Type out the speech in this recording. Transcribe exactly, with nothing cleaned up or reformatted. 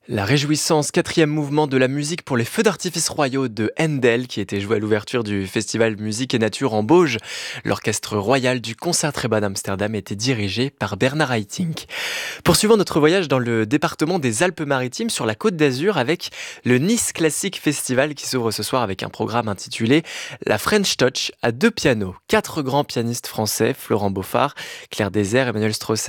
La réjouissance, quatrième mouvement de la musique pour les feux d'artifice royaux de Handel, qui était joué à l'ouverture du festival Musique et Nature en Bauge. L'orchestre royal du Concertgebouw d'Amsterdam était dirigé par Bernard Haitink. Poursuivons notre voyage dans le département des Alpes-Maritimes sur la Côte d'Azur avec le Nice Classic Festival qui s'ouvre ce soir avec un programme intitulé La French Touch à deux pianos. Quatre grands pianistes français, Florent Beaufard, Claire Désert, Emmanuel Strauss